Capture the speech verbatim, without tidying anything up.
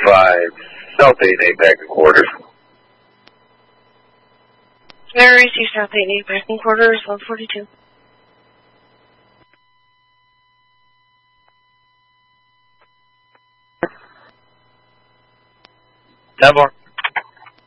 five, South eight eight back in quarters. Air receive South eight eight back in quarters, one forty-two. ten more.